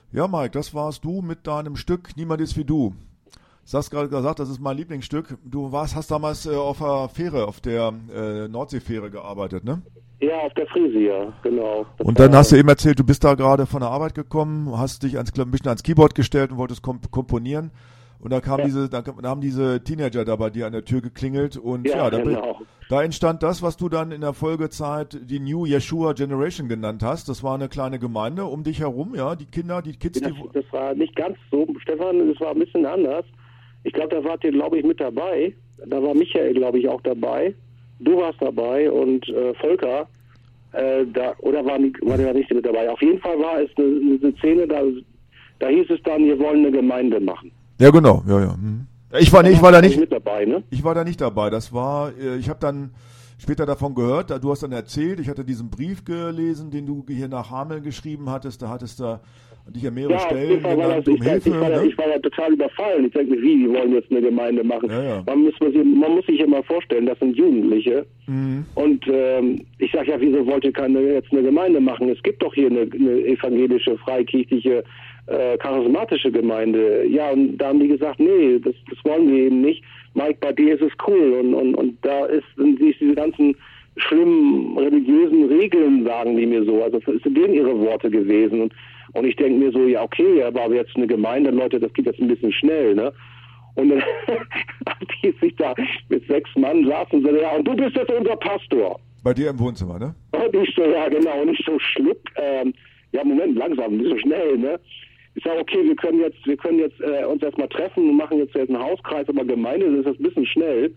Ja, Mike, das warst du mit deinem Stück Niemand ist wie du. Du hast gerade gesagt, das ist mein Lieblingsstück. Hast damals auf der Fähre, auf der Nordseefähre gearbeitet, ne? Ja, auf der Frisia, genau. Und dann hast du eben erzählt, du bist da gerade von der Arbeit gekommen, hast dich ein bisschen ans Keyboard gestellt und wolltest komponieren. Und da dann haben diese Teenager da bei dir an der Tür geklingelt und genau. Da entstand das, was du dann in der Folgezeit die New Yeshua Generation genannt hast. Das war eine kleine Gemeinde um dich herum, ja, die Kids. Das war nicht ganz so, Stefan, das war ein bisschen anders. Ich glaube, da wart ihr, glaube ich, mit dabei. Da war Michael, glaube ich, auch dabei. Du warst dabei und Volker. Oder war der nicht mit dabei? Auf jeden Fall war es eine Szene, da hieß es dann, wir wollen eine Gemeinde machen. Ja, genau, ja. Ich war da nicht mit dabei, ne? Ich war da nicht dabei. Ich habe dann später davon gehört, du hast dann erzählt, ich hatte diesen Brief gelesen, den du hier nach Hameln geschrieben hattest, da hattest du dich an mehrere Stellen genannt um Hilfe. Ich war ja total überfallen. Ich denke mir, die wollen jetzt eine Gemeinde machen. Ja. Man muss sich immer vorstellen, das sind Jugendliche. Mhm. Und ich sage ja, wieso wollt ihr jetzt eine Gemeinde machen? Es gibt doch hier eine evangelische, freikirchliche, charismatische Gemeinde. Ja, und da haben die gesagt, nee, das wollen wir eben nicht. Mike, bei dir ist es cool. Und da sind diese ganzen schlimmen religiösen Regeln, sagen die mir so. Also es sind denen ihre Worte gewesen. Und ich denke mir so, ja okay, aber jetzt eine Gemeinde, Leute, das geht jetzt ein bisschen schnell, ne? Und dann die sich da mit 6 Mann saßen so, ja, und du bist jetzt unser Pastor. Bei dir im Wohnzimmer, ne? Und ich so, ja genau, und ich so schluck, ja Moment, langsam, nicht so schnell, ne? Ich sage, okay, wir können jetzt uns erstmal treffen und machen jetzt einen Hauskreis, aber Gemeinde, das ist ein bisschen schnell.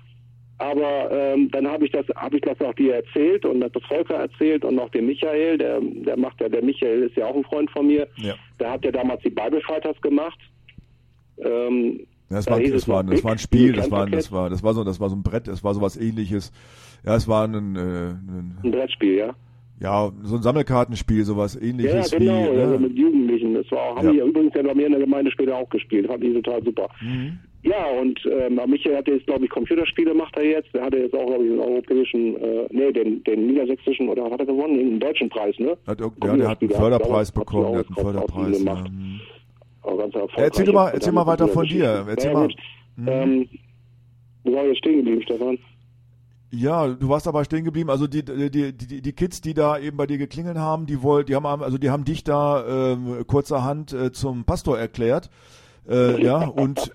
Aber dann habe ich das auch dir erzählt und hat das Volker erzählt und auch dem Michael, der Michael ist ja auch ein Freund von mir, der hat ja damals die Bible Fighters gemacht. Das war ein Spiel, das war so ein Brett, es war sowas ähnliches. Ja, es war ein Brettspiel, ja. Ja, so ein Sammelkartenspiel, sowas ähnliches ja, genau, wie. Also mit Jugendlichen. Das haben die übrigens ja bei mir in der Gemeinde später auch gespielt. Fand ich total super. Mhm. Ja, und Michael hat jetzt, glaube ich, Computerspiele macht er jetzt. Der hatte jetzt auch, glaube ich, den europäischen, den niedersächsischen, oder hat er gewonnen? Den deutschen Preis, ne? Der hat einen Förderpreis bekommen, der hat einen Förderpreis. Gemacht. Erzähl mal weiter von dir. Wo war ich jetzt stehen geblieben, Stefan? Ja, du warst dabei stehen geblieben. Also die Kids, die da eben bei dir geklingelt haben, die haben dich da kurzerhand zum Pastor erklärt. Und später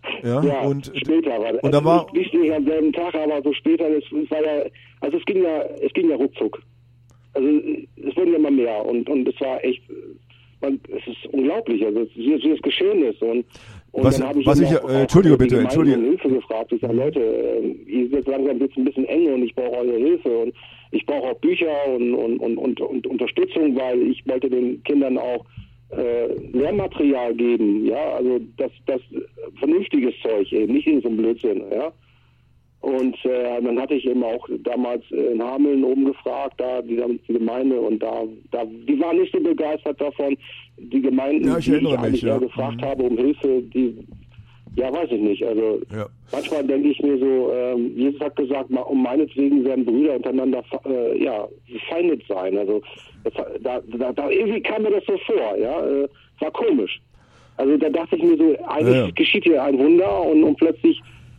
war das. Und dann war nicht am selben Tag, aber so später, es ging ja ruckzuck. Also es wurden ja immer mehr und es war echt, es ist unglaublich, also wie es geschehen ist und dann habe ich Entschuldige bitte, um Hilfe gefragt. Ich sage, Leute, ihr seid langsam jetzt ein bisschen eng und ich brauche eure Hilfe und ich brauche auch Bücher und Unterstützung, weil ich wollte den Kindern auch Lehrmaterial geben, ja, also das vernünftiges Zeug eben, nicht in so einem Blödsinn, ja. Und dann hatte ich eben auch damals in Hameln oben gefragt, die Gemeinde, und die waren nicht so begeistert davon. Die Gemeinden, die ich eigentlich gefragt habe um Hilfe, weiß ich nicht. Also manchmal denke ich mir so, Jesus hat gesagt, um meinetwegen werden Brüder untereinander befeindet sein. Also irgendwie kam mir das so vor, ja, war komisch. Also da dachte ich mir so, eigentlich geschieht hier ein Wunder und plötzlich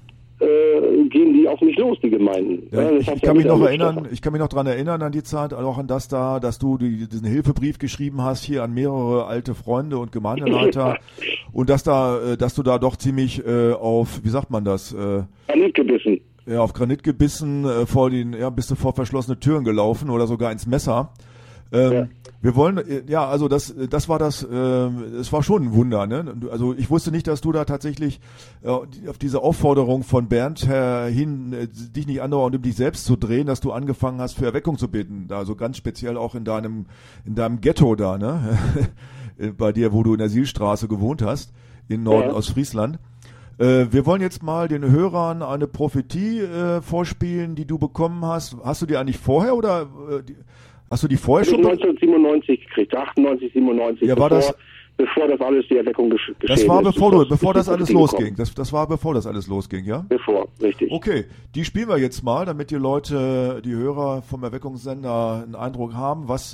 gehen die auf mich los, die Gemeinden. Ja, ich kann mich noch daran erinnern an die Zeit, auch an dass du diesen Hilfebrief geschrieben hast hier an mehrere alte Freunde und Gemeindeleiter und dass du da doch ziemlich auf, wie sagt man das? Granit gebissen. Ja, auf Granit gebissen, bist du vor verschlossene Türen gelaufen oder sogar ins Messer. Wir wollen, also das war es war schon ein Wunder, ne? Also ich wusste nicht, dass du da tatsächlich auf diese Aufforderung von Bernd hin, dich nicht andauernd um dich selbst zu drehen, dass du angefangen hast, für Erweckung zu beten. Also ganz speziell auch in deinem Ghetto da, ne? Bei dir, wo du in der Sielstraße gewohnt hast, in Norden Ostfriesland. Wir wollen jetzt mal den Hörern eine Prophetie vorspielen, die du bekommen hast. Hast du die eigentlich vorher oder hast du die vorher schon? 1997 gekriegt, 98, 97. Ja, bevor das alles die Erweckung geschehen ist. Das war bevor das alles losging. Das war bevor das alles losging, ja? Bevor, richtig. Okay, die spielen wir jetzt mal, damit die Hörer vom Erweckungssender einen Eindruck haben, was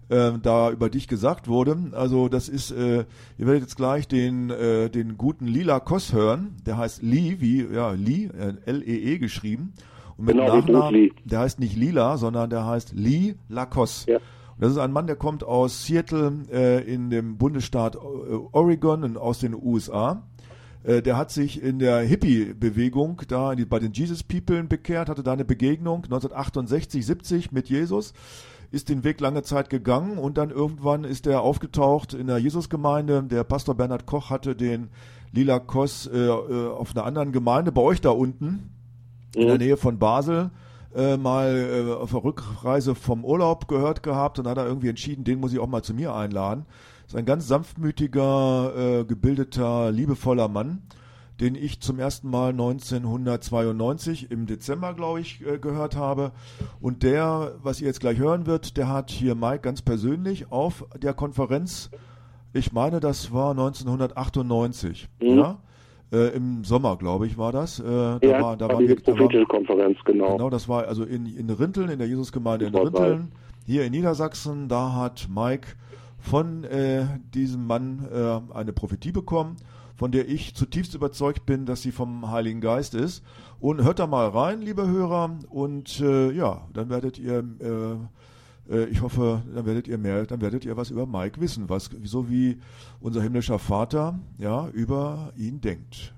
da über dich gesagt wurde. Also das ist, ihr werdet jetzt gleich den guten Lee Lacoste hören. Der heißt Lee, Lee, L-E-E geschrieben. Und mit Nachnamen, der heißt nicht Lila, sondern der heißt Lee Lacoste. Ja. Und das ist ein Mann, der kommt aus Seattle in dem Bundesstaat Oregon und aus den USA. Der hat sich in der Hippie-Bewegung da bei den Jesus People bekehrt, hatte da eine Begegnung 1968, 70 mit Jesus, ist den Weg lange Zeit gegangen und dann irgendwann ist er aufgetaucht in der Jesusgemeinde. Der Pastor Bernhard Koch hatte den Lee Lacoste auf einer anderen Gemeinde, bei euch da unten, in der Nähe von Basel, mal auf der Rückreise vom Urlaub gehört gehabt und hat er irgendwie entschieden, den muss ich auch mal zu mir einladen. Ist ein ganz sanftmütiger, gebildeter, liebevoller Mann, den ich zum ersten Mal 1992 im Dezember, glaube ich, gehört habe. Und der, was ihr jetzt gleich hören wird, der hat hier Mike ganz persönlich auf der Konferenz, ich meine, das war 1998, ja? Im Sommer, glaube ich, war das. Da war die prophetische Konferenz, genau. Genau, das war also in Rinteln, in der Jesusgemeinde in Rinteln, hier in Niedersachsen. Da hat Mike von diesem Mann eine Prophetie bekommen, von der ich zutiefst überzeugt bin, dass sie vom Heiligen Geist ist. Und hört da mal rein, liebe Hörer, und dann werdet ihr, ich hoffe, dann werdet ihr was über Mike wissen, so wie unser himmlischer Vater über ihn denkt.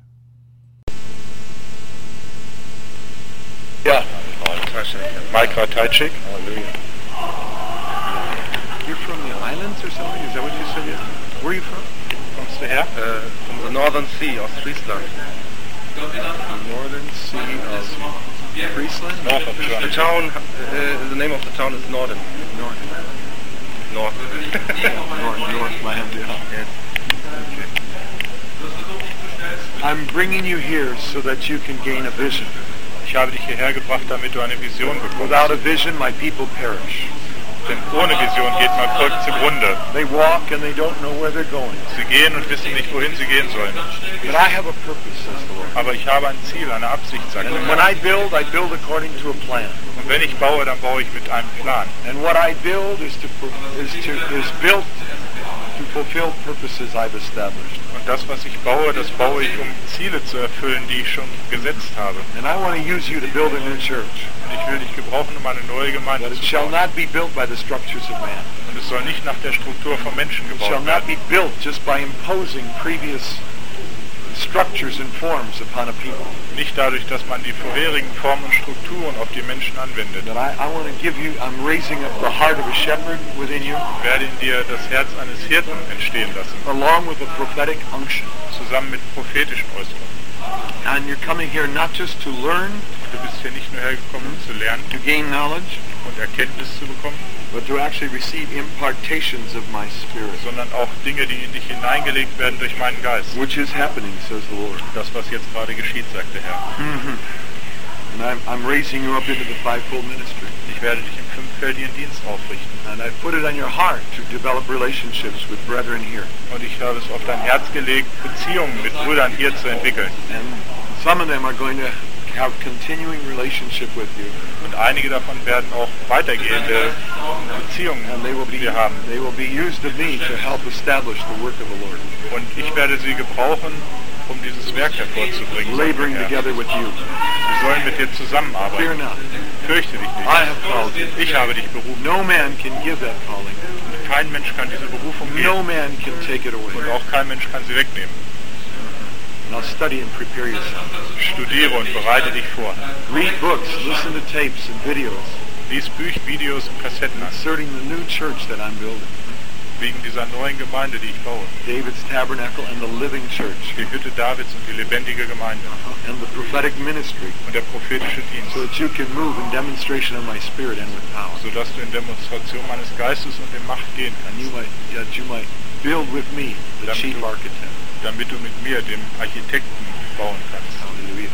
Ja, Mike Ratajczyk. You're from the islands or something? Is that what you said? Where are you from? Kommst du her? From the Northern Sea, Ostfriesland. Northern Sea of Friesland? North of Germany. The town, the name of the town is Norden. North. North, my yes. Okay. I'm bringing you here so that you can gain a vision. Ich habe dich hierher gebracht, damit du eine Vision bekommst. Without a vision, my people perish. Denn ohne Vision geht mein Volk zugrunde. They walk and they don't know where they're going. Sie gehen und wissen nicht, wohin sie gehen sollen. But I have a purpose, says the Lord. Aber ich habe ein Ziel, eine Absicht, sagt der Herr. When I build according to a plan. Und wenn ich baue, dann baue ich mit einem Plan. And what I build is built to fulfill purposes I've established. Und das, was ich baue, das baue ich, um Ziele zu erfüllen, die ich schon gesetzt habe. And I want to use you to build a new church. Und ich will dich gebrauchen, um eine neue Gemeinde But it zu shall bauen. not be built by the structures of man. Und es soll nicht nach der Struktur von Menschen It gebaut shall not werden. be built just by imposing previous structures and forms upon a people. Nicht dadurch, dass man die vorherigen Formen und Strukturen auf die Menschen anwendet. But I want to give you, I'm raising up the heart of a shepherd within you. Ich werde in dir das Herz eines Hirten entstehen lassen, Along with a prophetic unction. zusammen mit prophetischen Äußerungen. And you're coming here not just to learn, Du bist hier nicht nur hergekommen, um zu lernen to gain knowledge, und Erkenntnis zu bekommen, but to actually receive impartations of my spirit. sondern auch Dinge, die in dich hineingelegt werden durch meinen Geist. Which is happening, says the Lord. Das, was jetzt gerade geschieht, sagt der Herr. And I'm raising you up into the fivefold ministry. Ich werde dich im fünffältigen Dienst aufrichten. And I put it on your heart to develop relationships with brethren here. Und ich habe es auf dein Herz gelegt, Beziehungen mit Brüdern hier zu entwickeln. And some of them are going to have continuing relationship with you. Und einige davon werden auch weitergehende Beziehungen And they will mit be dir haben. used of me to help establish the work of the Lord. Und ich werde sie gebrauchen, um dieses Werk hervorzubringen. Laboring sagt der Herr. together with you. Sie sollen mit dir Fear zusammenarbeiten. not. Fürchte dich I nicht. have called you. Ich habe dich berufen. No man can give that calling. Und kein Mensch kann diese Berufung No geben. man can take it away. Und auch kein Mensch kann sie wegnehmen. Now study and prepare yourself. Studiere und bereite dich vor. Read books, listen to tapes and videos Lies Videos und Kassetten an, concerning the new church that I'm building. wegen dieser neuen Gemeinde, die ich baue. David's Tabernacle and the Living Church. Die Hütte Davids und die lebendige Gemeinde. And the prophetic ministry. Und der prophetische Dienst. So that you can move in demonstration of my spirit and with power. Sodass du in Demonstration meines Geistes und in Macht gehen And kannst. that you might build with me, the Damit chief du- architect. Damit du mit mir, dem Architekten, bauen kannst. Hallelujah.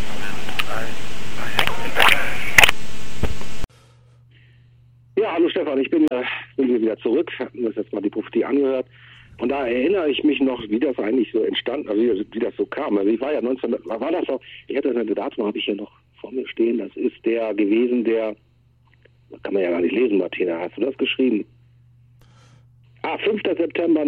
Ja, hallo Stefan, ich bin hier wieder zurück, habe mir das jetzt mal die Prophetie angehört und da erinnere ich mich noch, wie das eigentlich so entstand, also wie das so kam. Also ich war ja 19, war das noch, ich hatte das Datum, habe ich hier noch vor mir stehen, das ist der gewesen, der, kann man ja gar nicht lesen, Martina, hast du das geschrieben? 5. September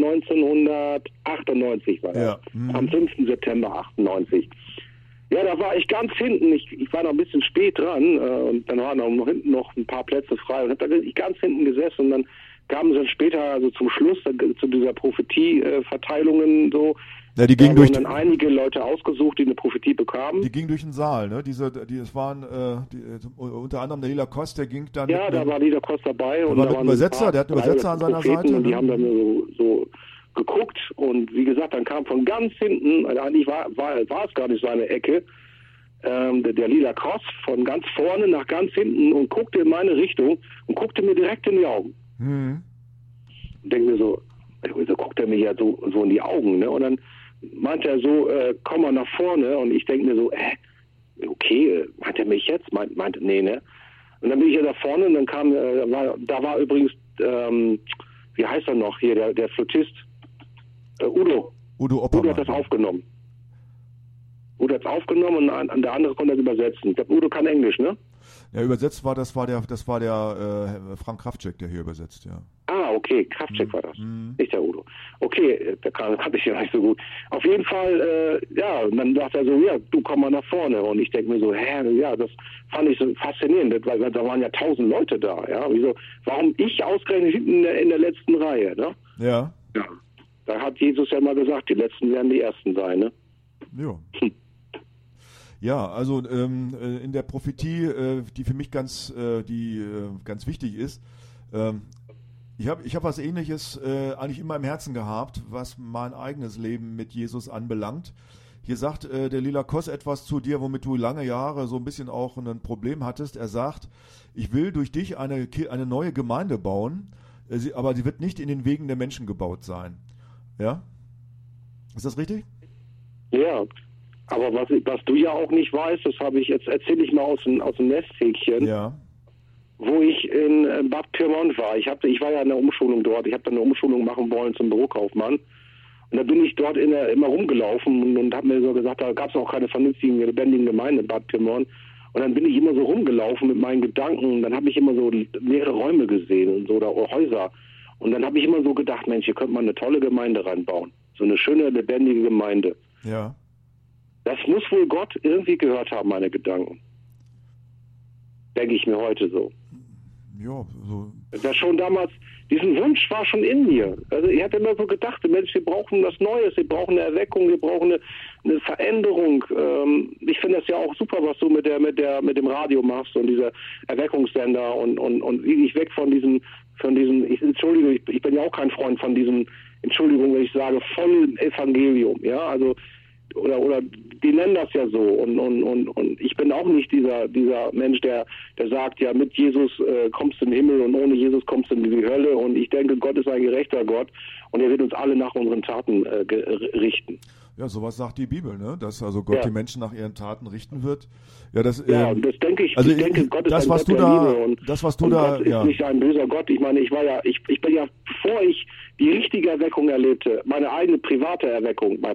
1998 war das. Ja. Am 5. September 98. Ja, da war ich ganz hinten. Ich war noch ein bisschen spät dran und dann waren noch hinten noch ein paar Plätze frei und habe da ganz hinten gesessen und dann kamen sie dann später, also zum Schluss, zu dieser Prophetie-Verteilungen so. Ja, die ging durch. Dann einige Leute ausgesucht, die eine Prophetie bekamen. Die ging durch den Saal, ne? Es waren unter anderem der Lila Kost, der ging dann. Ja, da war Lila Kost dabei. Und da war ein Übersetzer, der hat einen Übersetzer an seiner Seite. Und die haben dann so geguckt und wie gesagt, dann kam von ganz hinten, also eigentlich war es gar nicht seine Ecke, der Lila Kost von ganz vorne nach ganz hinten und guckte in meine Richtung und guckte mir direkt in die Augen. Und denke mir so guckt er mir ja so in die Augen, ne? Und dann meint er so, komm mal nach vorne und ich denke mir so, okay, meint er mich jetzt? Meint nee, ne? Und dann bin ich ja da vorne und dann kam, da war übrigens, wie heißt er noch hier, der Flötist, Udo Oppermann. Udo hat das aufgenommen. Udo hat es aufgenommen und der andere konnte das übersetzen. Ich glaube, Udo kann Englisch, ne? Ja, übersetzt das war der Frank Kraftcheck, der hier übersetzt, ja. Okay, Kraftcheck war das, nicht der Udo. Okay, der kannte ich ja nicht so gut. Auf jeden Fall, und dann sagt er so, ja, du komm mal nach vorne. Und ich denke mir so, das fand ich so faszinierend, weil da waren ja 1000 Leute da, ja. Warum ich ausgerechnet hinten in der letzten Reihe, ne? Ja. Ja. Da hat Jesus ja mal gesagt, die Letzten werden die Ersten sein, ne? Ja. Ja, also in der Prophetie, die für mich ganz wichtig ist, ich hab was Ähnliches eigentlich immer im Herzen gehabt, was mein eigenes Leben mit Jesus anbelangt. Hier sagt der Lila Koss etwas zu dir, womit du lange Jahre so ein bisschen auch ein Problem hattest. Er sagt, ich will durch dich eine neue Gemeinde bauen, aber sie wird nicht in den Wegen der Menschen gebaut sein. Ja? Ist das richtig? Ja. Aber was du ja auch nicht weißt, das erzähle ich mal aus dem Nesthäkchen, ja. Wo ich in Bad Pyrmont war. Ich war ja in der Umschulung dort. Ich habe dann eine Umschulung machen wollen zum Bürokaufmann. Und da bin ich dort immer rumgelaufen und habe mir so gesagt, da gab es auch keine vernünftigen, lebendigen Gemeinde in Bad Pyrmont. Und dann bin ich immer so rumgelaufen mit meinen Gedanken und dann habe ich immer so leere Räume gesehen und so oder Häuser. Und dann habe ich immer so gedacht, Mensch, hier könnte man eine tolle Gemeinde reinbauen. So eine schöne, lebendige Gemeinde. Ja. Das muss wohl Gott irgendwie gehört haben, meine Gedanken. Denke ich mir heute so. Ja, so. Das schon damals, diesen Wunsch war schon in mir. Also ich hatte immer so gedacht, Mensch, wir brauchen was Neues, wir brauchen eine Erweckung, wir brauchen eine Veränderung. Ich finde das ja auch super, was du mit dem Radio machst und dieser Erweckungssender und ich weg von diesem, Entschuldigung, ich bin ja auch kein Freund von diesem, Entschuldigung, wenn ich sage, vollen Evangelium, ja, also oder die nennen das ja so und ich bin auch nicht dieser Mensch, der sagt, ja, mit Jesus kommst du in den Himmel und ohne Jesus kommst du in die Hölle und ich denke, Gott ist ein gerechter Gott und er wird uns alle nach unseren Taten richten. Ja, sowas sagt die Bibel, ne? Dass also Gott die Menschen nach ihren Taten richten wird. Ja, das denke ich. Also ich denke, Gott ist das, ein was Gott du der da, Liebe und Gott ist nicht ein böser Gott. Ich meine, ich bin ja, bevor ich die richtige Erweckung erlebte, meine eigene private Erweckung, mein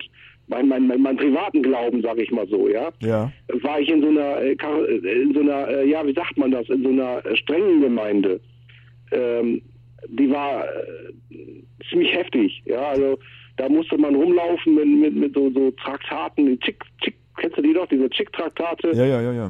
privaten Glauben, sage ich mal so, ja, war ich in so einer, wie sagt man das, in so einer strengen Gemeinde. Die war ziemlich heftig, ja, also da musste man rumlaufen mit so Traktaten, die kennst du die doch, diese Chick-Traktate? Ja.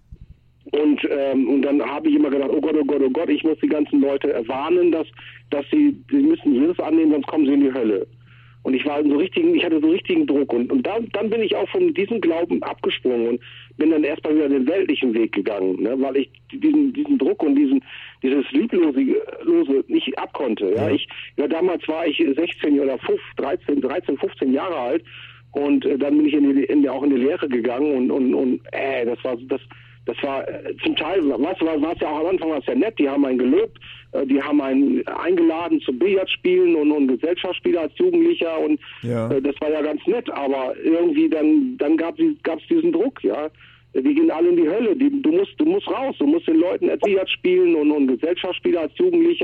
Und dann habe ich immer gedacht, oh Gott, ich muss die ganzen Leute warnen, dass sie müssen Jesus annehmen, sonst kommen sie in die Hölle. Und ich hatte so richtigen Druck und dann bin ich auch von diesem Glauben abgesprungen und bin dann erstmal wieder den weltlichen Weg gegangen, ne, weil ich diesen Druck und dieses Lieblose nicht abkonnte. Ja. Damals war ich 16 oder 13, 15 Jahre alt und dann bin ich auch in die Lehre gegangen und das war zum Teil, war es ja auch am Anfang war es ja nett, die haben einen gelobt, die haben einen eingeladen zum Billardspielen und Gesellschaftsspiele als Jugendlicher und das war ja ganz nett, aber irgendwie dann gab's diesen Druck, ja. Die gehen alle in die Hölle, du musst raus, du musst den Leuten Billard spielen und Gesellschaftsspiele als Jugendlicher